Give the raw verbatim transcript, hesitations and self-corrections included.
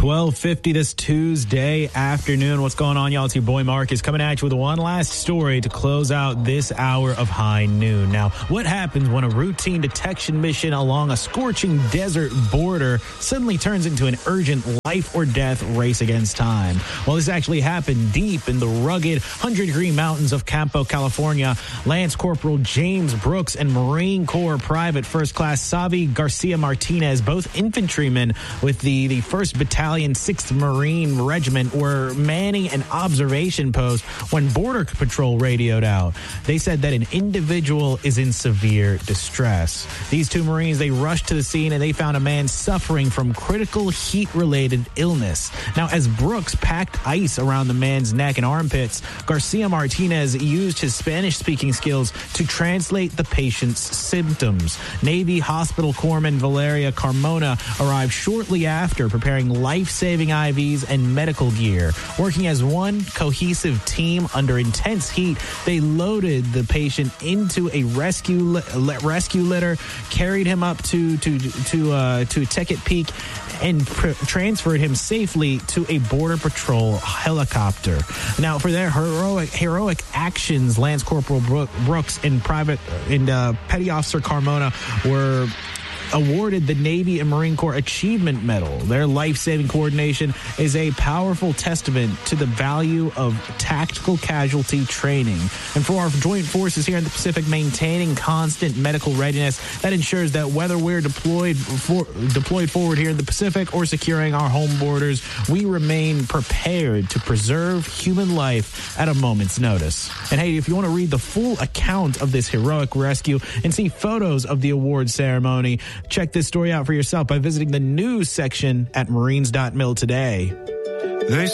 twelve fifty this Tuesday afternoon. What's going on, y'all? It's your boy Marcus coming at you with one last story to close out this hour of High Noon. Now, what happens when a routine detection mission along a scorching desert border suddenly turns into an urgent life or death race against time? Well, this actually happened deep in the rugged hundred-degree mountains of Campo, California. Lance Corporal James Brooks and Marine Corps Private First Class Savi Garcia Martinez, both infantrymen with the, the first Battalion, sixth Marine Regiment, were manning an observation post when Border Patrol radioed out. They said that an individual is in severe distress. These two Marines, they rushed to the scene and they found a man suffering from critical heat-related illness. Now, as Brooks packed ice around the man's neck and armpits, Garcia Martinez used his Spanish-speaking skills to translate the patient's symptoms. Navy Hospital Corpsman Valeria Carmona arrived shortly after, preparing life-saving I Vs and medical gear. Working as one cohesive team under intense heat, they loaded the patient into a rescue li- rescue litter, carried him up to to to uh, to Ticket Peak, and pr- transferred him safely to a Border Patrol helicopter. Now, for their heroic heroic actions, Lance Corporal Bro- Brooks and Private and uh, Petty Officer Carmona were awarded the Navy and Marine Corps Achievement Medal. Their life-saving coordination is a powerful testament to the value of tactical casualty training. And for our joint forces here in the Pacific, maintaining constant medical readiness that ensures that whether we're deployed for, deployed forward here in the Pacific or securing our home borders, we remain prepared to preserve human life at a moment's notice. And hey, if you want to read the full account of this heroic rescue and see photos of the award ceremony, check this story out for yourself by visiting the news section at marines dot mil today. They